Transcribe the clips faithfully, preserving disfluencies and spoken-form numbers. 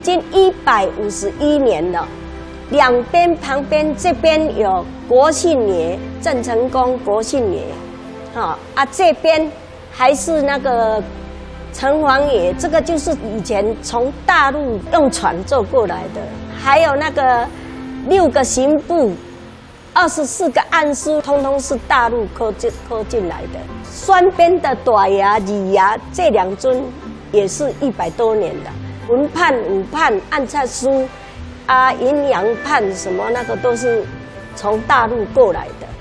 已经一百五十一年了，两边旁边这边有国姓爷郑成功国姓爷，好啊，这边还是那个城隍爷，这个就是以前从大陆用船坐过来的，还有那个六个刑部。二十四个案书，通通是大陆抠进抠进来的。双边的大爷、二爷这两尊也是一百多年的。文判、武判、按察书啊、阴阳判什么那个都是从大陆过来的。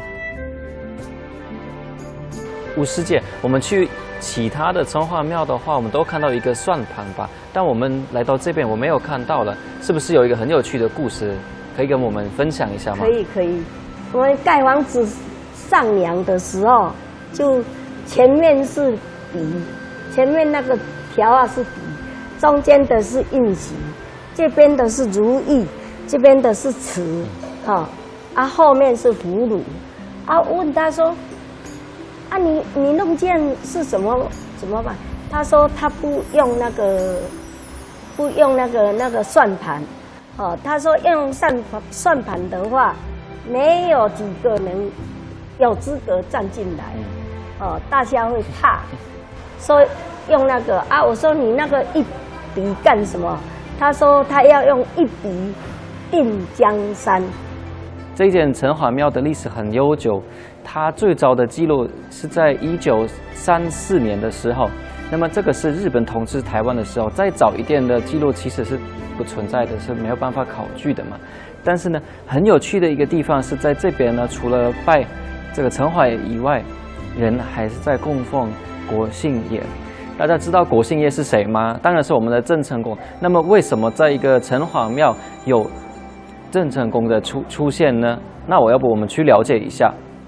吴师姐，我们去其他的城隍庙的话，我们都看到一个算盘吧，但我们来到这边我没有看到了，是不是有一个很有趣的故事？可以跟我们分享一下吗？ 可以可以，我们盖房子上梁的时候，就前面是笔，前面那个条啊是笔，中间的是印玺，这边的是如意，这边的是瓷，哈、哦，啊后面是葫芦，啊问他说，啊你你弄这样是什么怎么办？他说他不用那个，不用那个那个算盘。哦，他说用算算盘的话，没有几个人有资格站进来，哦，大家会怕，说用那个啊，我说你那个一笔干什么？他说他要用一笔定江山。 这间城隍庙的历史很悠久，它最早的记录是在一九三四年的时候。那么这个是日本统治台湾的时候，再早一点的记录其实是不存在的，是没有办法考据的嘛。但是呢，很有趣的一个地方是在这边呢，除了拜这个城隍爷以外，人还是在供奉国姓爷。大家知道国姓爷是谁吗？当然是我们的郑成功。那么为什么在一个城隍庙有郑成功的出出现呢？那我要不我们去了解一下。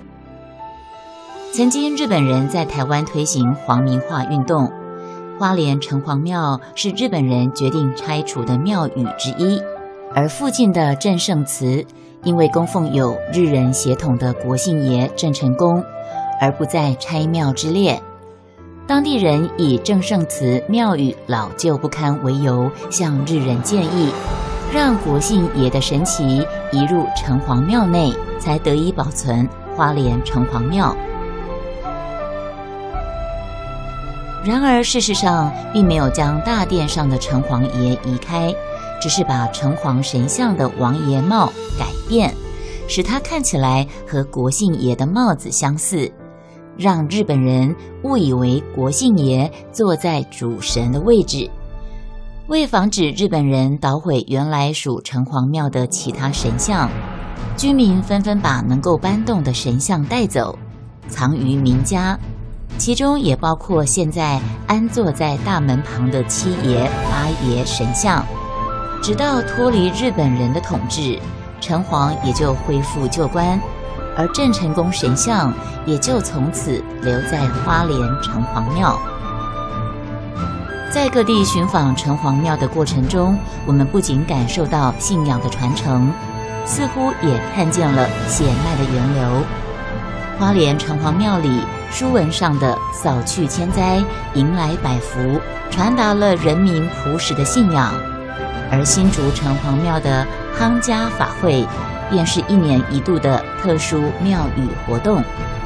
曾经日本人在台湾推行皇民化运动，花莲城隍庙是日本人决定拆除的庙宇之一，而附近的郑圣祠因为供奉有日人血统的国姓爷郑成功，而不在拆庙之列。当地人以郑圣祠庙宇老旧不堪为由，向日人建议，让国姓爷的神旗移入城隍庙内，才得以保存花莲城隍庙。然而事实上并没有将大殿上的城隍爷移开，只是把城隍神像的王爷帽改变，使它看起来和国姓爷的帽子相似，让日本人误以为国姓爷坐在主神的位置。为防止日本人捣毁原来属城隍庙的其他神像，居民纷纷把能够搬动的神像带走，藏于民家，其中也包括现在安坐在大门旁的七爷、八爷神像。直到脱离日本人的统治，城隍也就恢复旧观，而郑成功神像也就从此留在花莲城隍庙。在各地寻访城隍庙的过程中，我们不仅感受到信仰的传承，似乎也看见了血脉的源流。花莲城隍庙里书文上的扫去千灾、迎来百福，传达了人民朴实的信仰。而新竹城隍庙的夯家法会，便是一年一度的特殊庙宇活动。